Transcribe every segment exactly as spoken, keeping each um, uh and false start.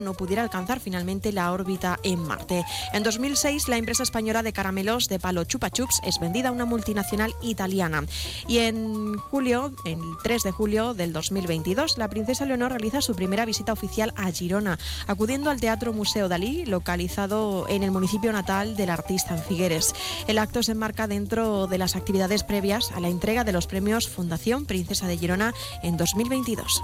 no pudiera alcanzar finalmente la órbita en Marte. En dos mil seis, la empresa española de caramelos de palo Chupa Chups es vendida a una multinacional italiana. Y en julio, el tres de julio del dos mil veintidós, la princesa Leonor realiza su primera visita oficial a Girona, acudiendo al Teatro Museo Dalí, localizado en el municipio natal del artista, en Figueres. El acto se enmarca dentro de las actividades previas a la entrega de los premios Fundación Princesa de Girona en dos mil veintidós.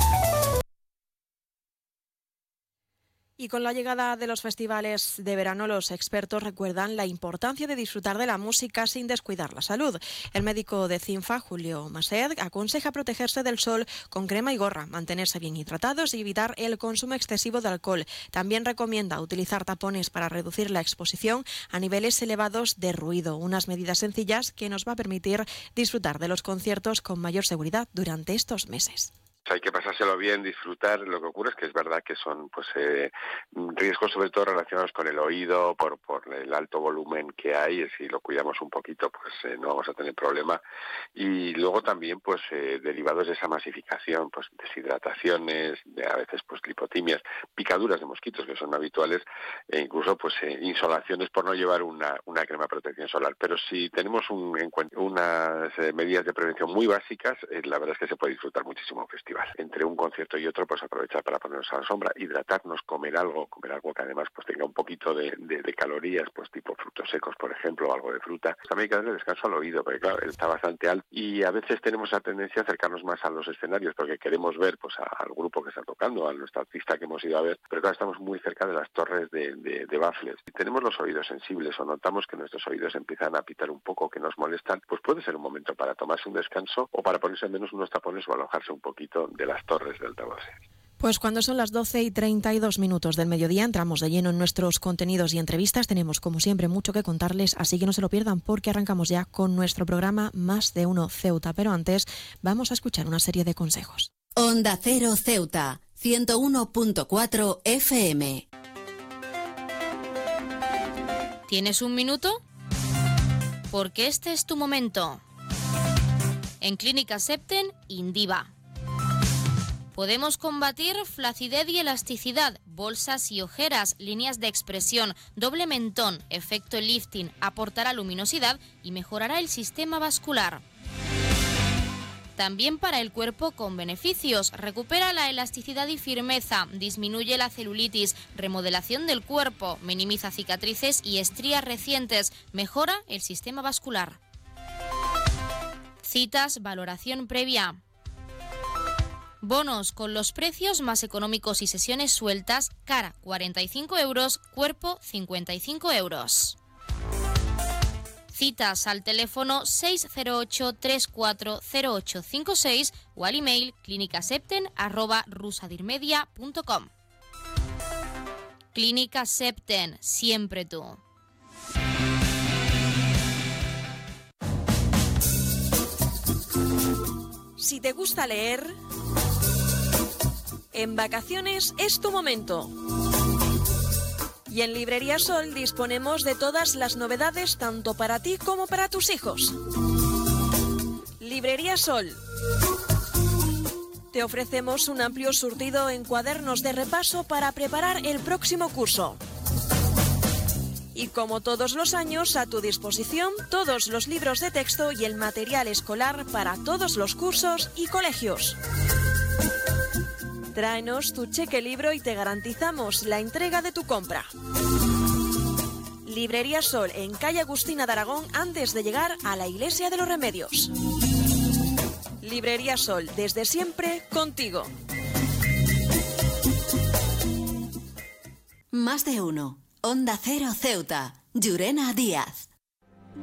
Y con la llegada de los festivales de verano, los expertos recuerdan la importancia de disfrutar de la música sin descuidar la salud. El médico de CINFA, Julio Mased, aconseja protegerse del sol con crema y gorra, mantenerse bien hidratados y evitar el consumo excesivo de alcohol. También recomienda utilizar tapones para reducir la exposición a niveles elevados de ruido, unas medidas sencillas que nos va a permitir disfrutar de los conciertos con mayor seguridad durante estos meses. Hay que pasárselo bien, disfrutar. Lo que ocurre es que es verdad que son pues eh, riesgos sobre todo relacionados con el oído, por por el alto volumen que hay. Si lo cuidamos un poquito, pues eh, no vamos a tener problema. Y luego también pues eh, derivados de esa masificación, pues deshidrataciones, de a veces pues lipotimias, picaduras de mosquitos que son habituales, e incluso pues eh, insolaciones por no llevar una una crema de protección solar. Pero si tenemos un, en cuenta unas eh, medidas de prevención muy básicas, eh, la verdad es que se puede disfrutar muchísimo el festival. Entre un concierto y otro, pues aprovechar para ponernos a la sombra, hidratarnos, comer algo, comer algo que además pues tenga un poquito de, de, de calorías, pues tipo frutos secos, por ejemplo, o algo de fruta. También hay que darle descanso al oído, porque claro, él está bastante alto y a veces tenemos la tendencia a acercarnos más a los escenarios porque queremos ver pues a, al grupo que está tocando, a nuestro artista que hemos ido a ver, pero claro, estamos muy cerca de las torres de, de, de baffles. Si tenemos los oídos sensibles o notamos que nuestros oídos empiezan a pitar un poco, que nos molestan, pues puede ser un momento para tomarse un descanso o para ponerse al menos unos tapones o alojarse un poquito de las torres de altavoces. Pues cuando son las doce y treinta y dos minutos del mediodía, entramos de lleno en nuestros contenidos y entrevistas. Tenemos, como siempre, mucho que contarles, así que no se lo pierdan porque arrancamos ya con nuestro programa Más de Uno Ceuta. Pero antes, vamos a escuchar una serie de consejos. Onda Cero Ceuta, ciento uno punto cuatro F M. ¿Tienes un minuto? Porque este es tu momento. En Clínica Septen, Indiva. Podemos combatir flacidez y elasticidad, bolsas y ojeras, líneas de expresión, doble mentón, efecto lifting, aportará luminosidad y mejorará el sistema vascular. También para el cuerpo con beneficios, recupera la elasticidad y firmeza, disminuye la celulitis, remodelación del cuerpo, minimiza cicatrices y estrías recientes, mejora el sistema vascular. Citas, valoración previa. Bonos con los precios más económicos y sesiones sueltas, cara cuarenta y cinco euros, cuerpo cincuenta y cinco euros. Citas al teléfono seis cero ocho, tres cuatro cero ocho cinco seis o al email clinicasepten arroba rusadirmedia punto com. Clínica Septen, siempre tú. Si te gusta leer, en vacaciones es tu momento. Y en Librería Sol disponemos de todas las novedades tanto para ti como para tus hijos. Librería Sol. Te ofrecemos un amplio surtido en cuadernos de repaso para preparar el próximo curso. Y como todos los años, a tu disposición todos los libros de texto y el material escolar para todos los cursos y colegios. Tráenos tu cheque libro y te garantizamos la entrega de tu compra. Librería Sol, en calle Agustina de Aragón, antes de llegar a la Iglesia de los Remedios. Librería Sol, desde siempre contigo. Más de uno. Onda Cero Ceuta, Llurena Díaz.